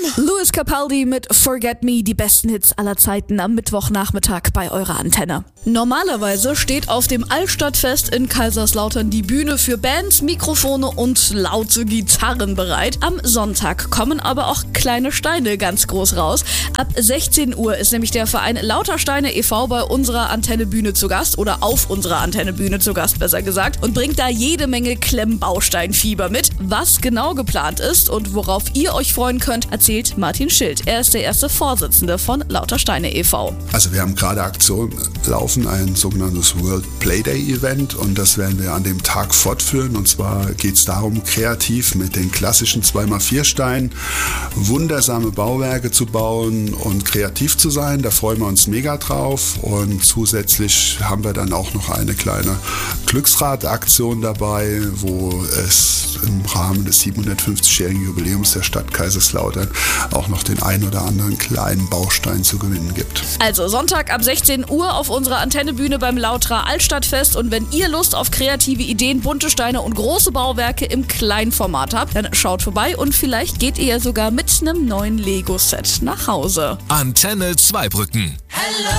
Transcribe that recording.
Lewis Capaldi mit Forget Me, die besten Hits aller Zeiten am Mittwochnachmittag bei eurer Antenne. Normalerweise steht auf dem Altstadtfest in Kaiserslautern die Bühne für Bands, Mikrofone und laute Gitarren bereit. Am Sonntag kommen aber auch kleine Steine ganz groß raus. Ab 16 Uhr ist nämlich der Verein Lauter Steine e.V. bei unserer Antennebühne zu Gast oder auf unserer Antennebühne zu Gast, besser gesagt, und bringt da jede Menge Klemmbausteinfieber mit. Was genau geplant ist und worauf ihr euch freuen könnt, erzählt Martin Schild. Er ist der erste Vorsitzende von Lauter Steine e.V. Also wir haben gerade Aktion laufen, ein sogenanntes World Playday Event, und das werden wir an dem Tag fortführen. Und zwar geht es darum, kreativ mit den klassischen 2x4 Steinen wundersame Bauwerke zu bauen und kreativ zu sein. Da freuen wir uns mega drauf. Und zusätzlich haben wir dann auch noch eine kleine Glücksrad-Aktion dabei, wo es im Rahmen des 750-jährigen Jubiläums der Stadt Kaiserslautern auch noch den ein oder anderen kleinen Baustein zu gewinnen gibt. Also Sonntag ab 16 Uhr auf unserer Antennebühne beim Lauterer Altstadtfest, und wenn ihr Lust auf kreative Ideen, bunte Steine und große Bauwerke im kleinen Format habt, dann schaut vorbei und vielleicht geht ihr sogar mit einem neuen Lego-Set nach Hause. Antenne Zweibrücken.